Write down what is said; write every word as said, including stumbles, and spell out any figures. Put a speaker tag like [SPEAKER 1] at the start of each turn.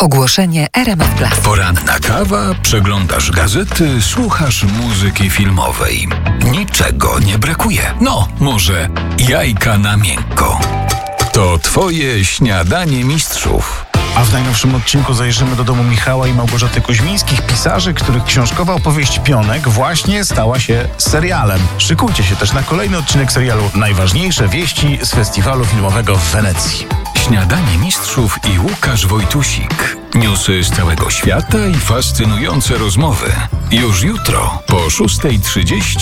[SPEAKER 1] Ogłoszenie R M F Classic.
[SPEAKER 2] Poranna kawa, przeglądasz gazety, słuchasz muzyki filmowej. Niczego nie brakuje. No, może jajka na miękko. To twoje śniadanie mistrzów.
[SPEAKER 3] A w najnowszym odcinku zajrzymy do domu Michała i Małgorzaty Koźmińskich, pisarzy, których książkowa opowieść Pionek właśnie stała się serialem. Szykujcie się też na kolejny odcinek serialu Najważniejsze wieści z festiwalu filmowego w Wenecji.
[SPEAKER 2] Śniadanie mistrzów i Łukasz Wojtusik. Newsy z całego świata i fascynujące rozmowy. Już jutro po szósta trzydzieści